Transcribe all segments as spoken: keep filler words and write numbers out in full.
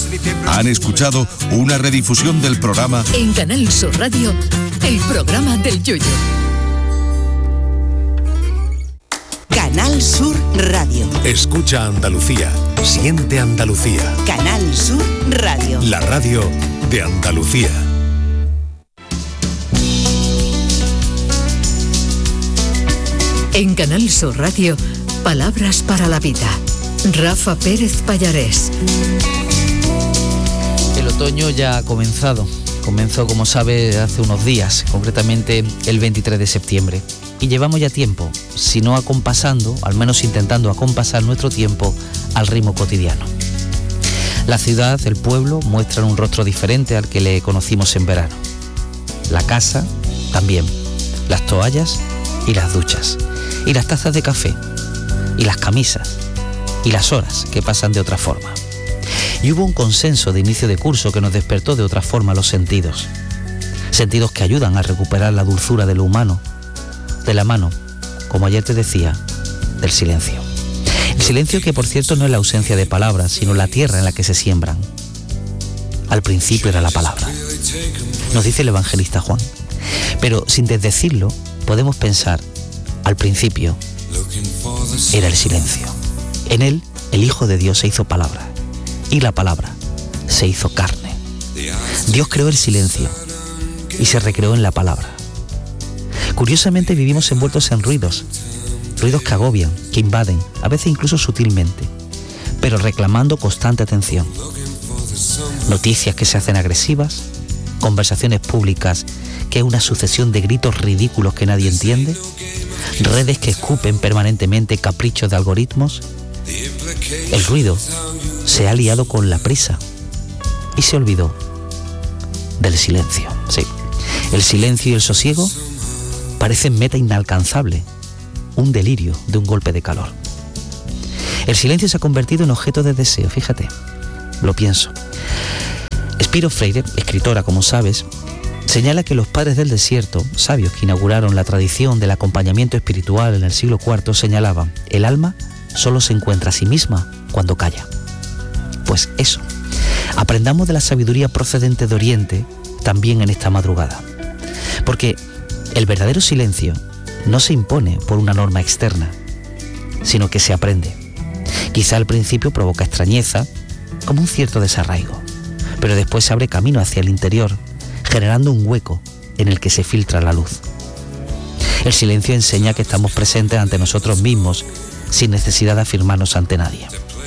Han escuchado una redifusión del programa En Canal Sur Radio, el programa del Yoyo. Canal Sur Radio. Escucha Andalucía. Siente Andalucía. Canal Sur Radio. La radio de Andalucía. En Canal Sur Radio, Palabras para la Vida. Rafa Pérez Pallarés. El otoño ya ha comenzado. Comenzó, como sabe, hace unos días, concretamente el veintitrés de septiembre. Y llevamos ya tiempo, si no acompasando, al menos intentando acompasar nuestro tiempo al ritmo cotidiano. La ciudad, el pueblo, muestran un rostro diferente al que le conocimos en verano. La casa, también. Las toallas y las duchas. Y las tazas de café. Y las camisas. Y las horas que pasan de otra forma. Y hubo un consenso de inicio de curso que nos despertó de otra forma los sentidos. Sentidos que ayudan a recuperar la dulzura de lo humano, de la mano, como ayer te decía, del silencio. El silencio que, por cierto, no es la ausencia de palabras, sino la tierra en la que se siembran. Al principio era la palabra, nos dice el evangelista Juan. Pero sin desdecirlo, podemos pensar, al principio era el silencio. En él, el Hijo de Dios se hizo palabra. Y la palabra se hizo carne. Dios creó el silencio y se recreó en la palabra. Curiosamente vivimos envueltos en ruidos, ruidos que agobian, que invaden, a veces incluso sutilmente, pero reclamando constante atención. Noticias que se hacen agresivas, conversaciones públicas que es una sucesión de gritos ridículos que nadie entiende, redes que escupen permanentemente caprichos de algoritmos. El ruido se ha liado con la prisa y se olvidó del silencio. Sí, el silencio y el sosiego parecen meta inalcanzable, un delirio de un golpe de calor. El silencio se ha convertido en objeto de deseo, fíjate, lo pienso. Spiro Freire, escritora, como sabes, señala que los padres del desierto, sabios que inauguraron la tradición del acompañamiento espiritual en el siglo cuarto, señalaban: el alma solo se encuentra a sí misma cuando calla. Pues eso, aprendamos de la sabiduría procedente de Oriente también en esta madrugada. Porque el verdadero silencio no se impone por una norma externa, sino que se aprende. Quizá al principio provoca extrañeza, como un cierto desarraigo, pero después se abre camino hacia el interior, generando un hueco en el que se filtra la luz. El silencio enseña que estamos presentes ante nosotros mismos, sin necesidad de afirmarnos ante nadie.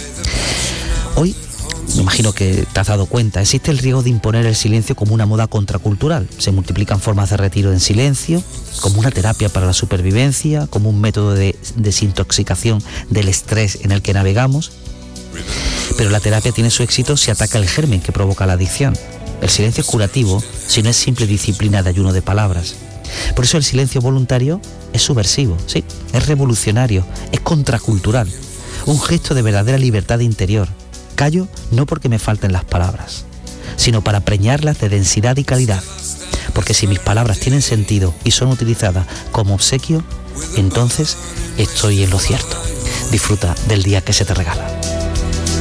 Hoy, me imagino que te has dado cuenta, existe el riesgo de imponer el silencio como una moda contracultural. Se multiplican formas de retiro en silencio, como una terapia para la supervivencia, como un método de desintoxicación del estrés en el que navegamos. Pero la terapia tiene su éxito si ataca el germen que provoca la adicción. El silencio es curativo si no es simple disciplina de ayuno de palabras. Por eso el silencio voluntario es subversivo, sí, es revolucionario, es contracultural, un gesto de verdadera libertad interior. Callo no porque me falten las palabras, sino para preñarlas de densidad y calidad. Porque si mis palabras tienen sentido y son utilizadas como obsequio, entonces estoy en lo cierto. Disfruta del día que se te regala.